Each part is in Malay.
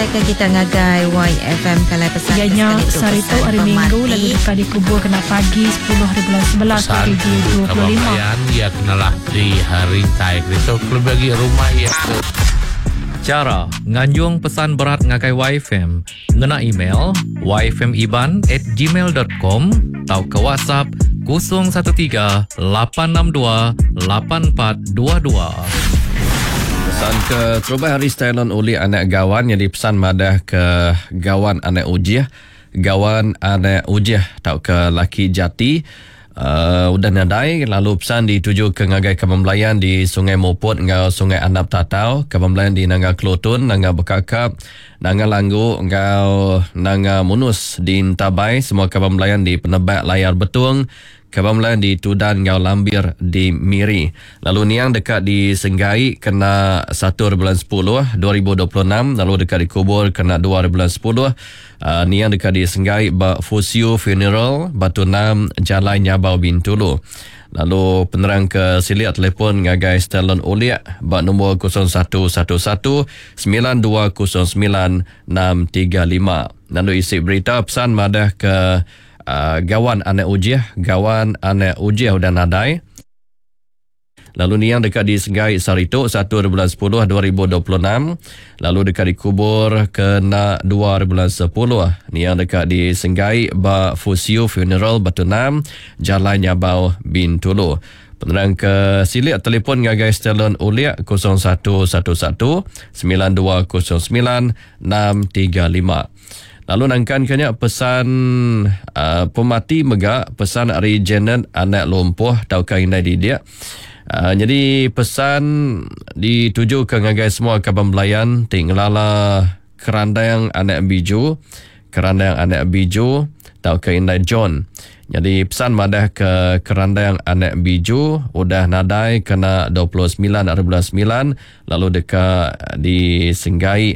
ke kita ngagai YFM kalai pesan. Ianya sarito hari Minggu lalu dekat dikubur kena pagi 10 hari bulan 11 2025. Ya kenalah di hari taik itu klub bagi rumah ya. Cara nganjung pesan berat ngagai YFM ngena email yfmiban@gmail.com atau ke WhatsApp 013-862-8422. Pesan ke Terubah Hari Stalon oleh anak gawan yang dipesan madah ke gawan anak ujiah. Gawan anak ujiah tau ke laki jati. Udah nadai lalu pesan dituju ke ngagai Kabambelayan di Sungai Mopot ngau Sungai Andap Tatau, Kabambelayan di Nanga Kelotun, Nanga Bekakap, Nanga Langgu ngau Nanga Munus di Intabai, semua Kabambelayan di Penebak Layar Betung, Kabambelayan di Tudan ngau Lambir di Miri. Lalu niang dekat di Senggai kena 1 bulan 10 2026, lalu dekat di Kubur kena 2 bulan 10. Niang dekat di Senggai Fusio Funeral Batu 6 Jalan Nyabau Bintulu. Lalu penerang ke siliat telefon ngagai Stalon Oliak bak nombor 0171-9209-635. Lalu isi berita pesan madah ke gawan anak ujiah. Gawan anak ujiah udah nadai. Lalu ni yang dekat di Senggai Sarito 1 bulan 10 2026. Lalu dekat di Kubur kena 2 bulan 10. Ni yang dekat di Senggai Fusio Funeral Batu 6 Jalan Nyabau Bintulu. Penerang ke silik telefon ngagai Stalon Oliak 0171-9209-635. Lalu nangkan kanya pesan pemati megak, pesan Regener anak lumpuh tau kainai di dia. Jadi pesan dituju ke ngagai semua Kabambelayan tinglala kerandang anak biju tau kainai John. Jadi pesan madah ke kerandang anak biju udah nadai kena 29 lalu dekat di Senggai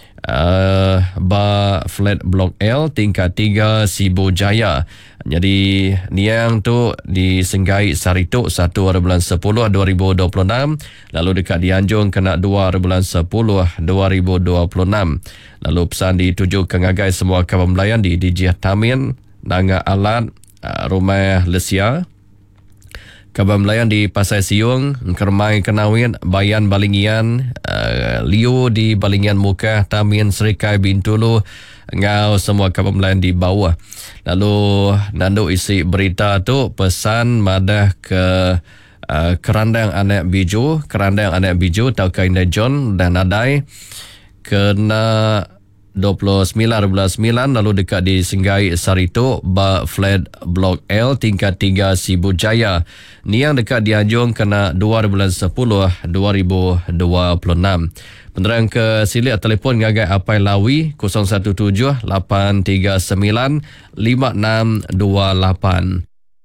flat blok L tingkat 3 Sibu Jaya. Jadi niang tu di Senggai Sarito 1 bulan 10 2026, lalu dekat di Anjung kena 2 bulan 10 2026. Lalu pesan dituju ke ngagai semua Kabambelayan di Dijiah Tamin, Nanga Alat, Rumah Lesia, Kabambelayan di Pasai Siung, Kermai Kenawin, Bayan Balingian, Liu di Balingian Muka, Tamin Serikai Bintulu, ngau semua Kabambelayan di bawah. Lalu nandu isi berita tu pesan madah ke kerandang anak biju tau kainda John dan nadai kena 29/9 lalu dekat di Senggai Sarito flat blok L tingkat 3 Sibu Jaya. Ni yang dekat di Anjung kena 2 bulan 10 2026. Penerang ke silik telefon ngagai Apai Lawi 0178395628.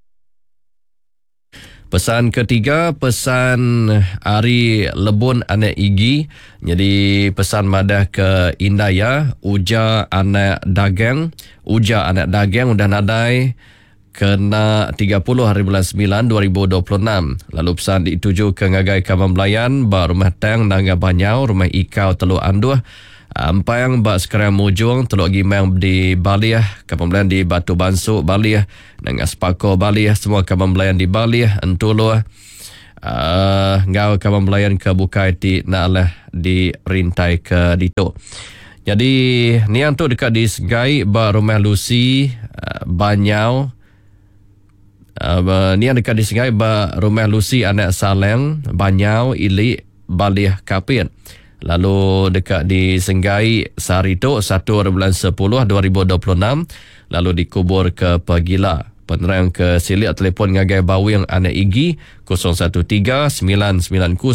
Pesan ketiga, pesan Ari Lebun anak Igi. Jadi pesan madah ke Indaya, Uja anak dagang udah nadai kena 30 hari bulan 9 2026. Lalu pesan dituju ke ngagai Kabambelayan Rumah Tang Nanga Banyau, Rumah Ikau Teluk Anduh, Ampang sekarang Mujung, Teluk Gimang di Bali, Kabambelayan di Batu Bansuk Bali, Nanga Sepako Bali, semua Kabambelayan di Bali, Entulu, ngau Kabambelayan ke Bukai di Na'lah di Rintai ke Dito. Jadi ni yang tu dekat di Senggai Rumah Lucy Banyau. Ni yang dekat di Senggai Rumah Lucy anak Saleng Banyau Ili Bali Kapit. Lalu dekat di Senggai Sarito 1 bulan 10 2026, lalu dikubur ke Pegila. Penerang ke silik telefon ngagai Bawing anak Igi 013990